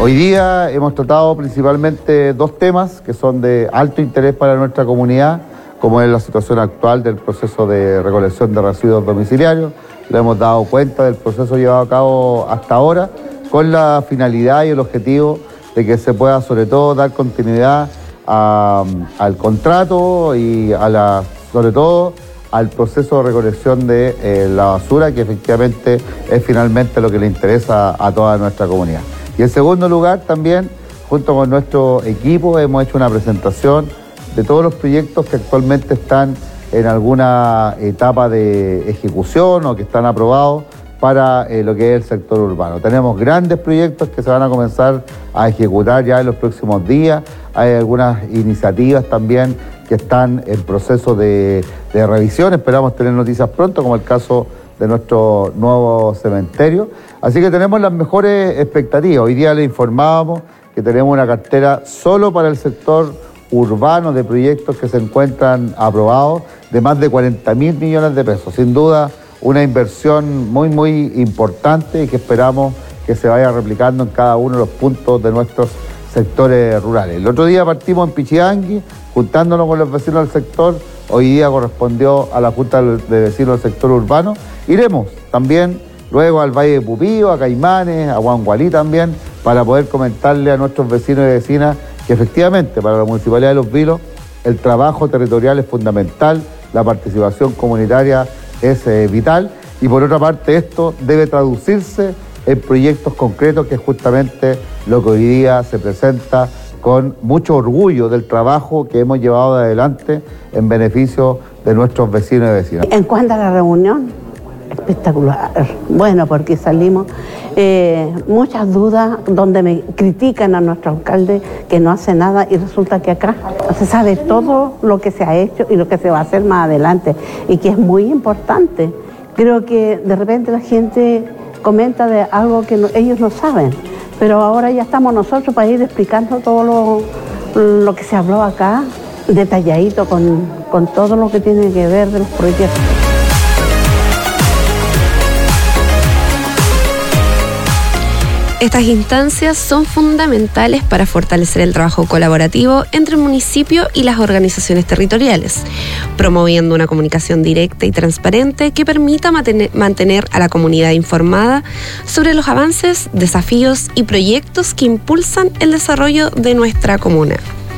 Hoy día hemos tratado principalmente dos temas que son de alto interés para nuestra comunidad, como es la situación actual del proceso de recolección de residuos domiciliarios. Le hemos dado cuenta del proceso llevado a cabo hasta ahora, con la finalidad y el objetivo de que se pueda sobre todo dar continuidad al contrato y sobre todo al proceso de recolección de la basura, que efectivamente es finalmente lo que le interesa a toda nuestra comunidad. Y en segundo lugar, también, junto con nuestro equipo, hemos hecho una presentación de todos los proyectos que actualmente están en alguna etapa de ejecución o que están aprobados para lo que es el sector urbano. Tenemos grandes proyectos que se van a comenzar a ejecutar ya en los próximos días. Hay algunas iniciativas también que están en proceso de revisión. Esperamos tener noticias pronto, como el caso de nuestro nuevo cementerio. Así que tenemos las mejores expectativas. Hoy día le informábamos que tenemos una cartera solo para el sector urbano de proyectos que se encuentran aprobados de más de 40.000 millones de pesos. Sin duda, una inversión muy importante y que esperamos que se vaya replicando en cada uno de los puntos de nuestros sectores rurales. El otro día partimos en Pichidangui, juntándonos con los vecinos del sector. Hoy día correspondió a la Junta de Vecinos del sector urbano. Iremos también luego al Valle de Pupío, a Caimanes, a Huangualí también, para poder comentarle a nuestros vecinos y vecinas que efectivamente para la Municipalidad de Los Vilos el trabajo territorial es fundamental, la participación comunitaria es vital, y por otra parte esto debe traducirse en proyectos concretos, que es justamente lo que hoy día se presenta con mucho orgullo del trabajo que hemos llevado adelante en beneficio de nuestros vecinos y vecinas. En cuanto a la reunión, espectacular. Bueno, porque salimos muchas dudas donde me critican a nuestro alcalde que no hace nada, y resulta que acá se sabe todo lo que se ha hecho y lo que se va a hacer más adelante, y que es muy importante. Creo que de repente la gente comenta de algo que ellos no saben, pero ahora ya estamos nosotros para ir explicando todo lo que se habló acá, detalladito con todo lo que tiene que ver de los proyectos. Estas instancias son fundamentales para fortalecer el trabajo colaborativo entre el municipio y las organizaciones territoriales, promoviendo una comunicación directa y transparente que permita mantener a la comunidad informada sobre los avances, desafíos y proyectos que impulsan el desarrollo de nuestra comuna.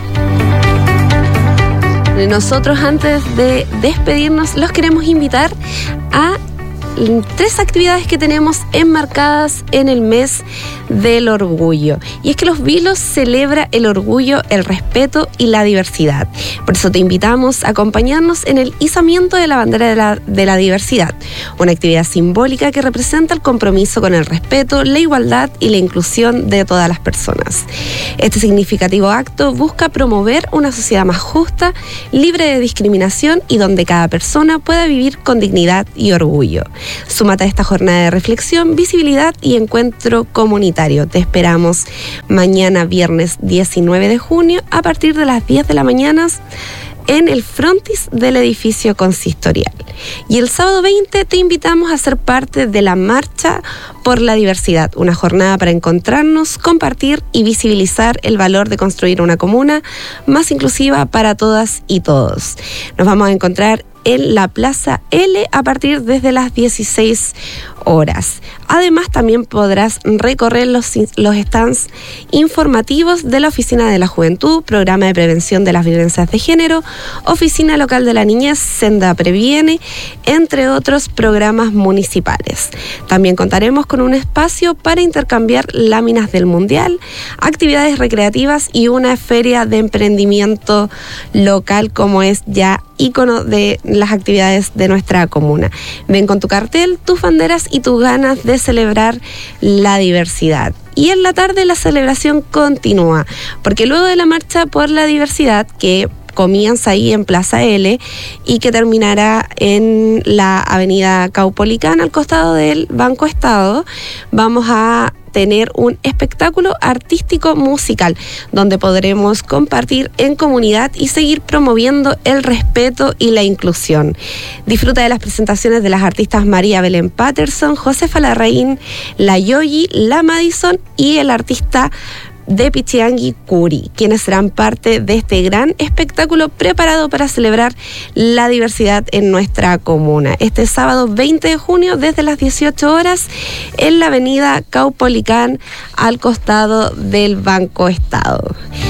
Nosotros, antes de despedirnos, los queremos invitar a 3 actividades que tenemos enmarcadas en el mes del orgullo. Y es que Los Vilos celebra el orgullo, el respeto y la diversidad. Por eso te invitamos a acompañarnos en el izamiento de la bandera de la diversidad, una actividad simbólica que representa el compromiso con el respeto, la igualdad y la inclusión de todas las personas. Este significativo acto busca promover una sociedad más justa, libre de discriminación y donde cada persona pueda vivir con dignidad y orgullo. Súmate a esta jornada de reflexión, visibilidad y encuentro comunitario. Te esperamos mañana, viernes 19 de junio, a partir de las 10 de la mañana en el frontis del edificio consistorial. Y el sábado 20 te invitamos a ser parte de la Marcha por la Diversidad, una jornada para encontrarnos, compartir y visibilizar el valor de construir una comuna más inclusiva para todas y todos. Nos vamos a encontrar en la Plaza L a partir desde las 16 horas. Además, también podrás recorrer los stands informativos de la Oficina de la Juventud, Programa de Prevención de las Violencias de Género, Oficina Local de la Niñez, Senda Previene, entre otros programas municipales. También contaremos con un espacio para intercambiar láminas del Mundial, actividades recreativas y una feria de emprendimiento local, como es ya ícono de las actividades de nuestra comuna. Ven con tu cartel, tus banderas y tus ganas de celebrar la diversidad. Y en la tarde la celebración continúa, porque luego de la Marcha por la Diversidad, que comienza ahí en Plaza L y que terminará en la avenida Caupolicán, al costado del Banco Estado. Vamos a tener un espectáculo artístico musical donde podremos compartir en comunidad y seguir promoviendo el respeto y la inclusión. Disfruta de las presentaciones de las artistas María Belén Patterson, Josefa Larraín, la Yoyi, la Madison y el artista de Pichiangui Curi, quienes serán parte de este gran espectáculo preparado para celebrar la diversidad en nuestra comuna. Este sábado 20 de junio desde las 18 horas en la avenida Caupolicán al costado del Banco Estado.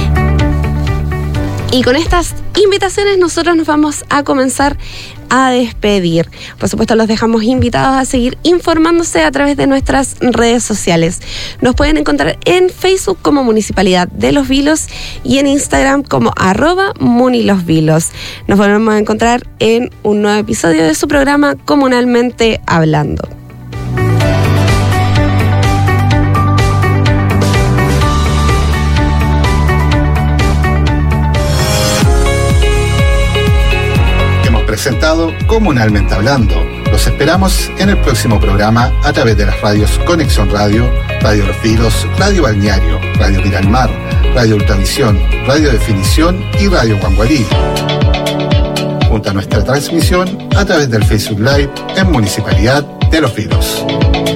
Y con estas invitaciones nosotros nos vamos a comenzar a despedir. Por supuesto, los dejamos invitados a seguir informándose a través de nuestras redes sociales. Nos pueden encontrar en Facebook como Municipalidad de Los Vilos y en Instagram como @munilosvilos. Nos volvemos a encontrar en un nuevo episodio de su programa Comunalmente Hablando. Presentado Comunalmente Hablando. Los esperamos en el próximo programa a través de las radios Conexión Radio, Radio Los Vilos, Radio Balneario, Radio Miralmar, Radio Ultravisión, Radio Definición y Radio Guangualí. Junto a nuestra transmisión a través del Facebook Live en Municipalidad de Los Vilos.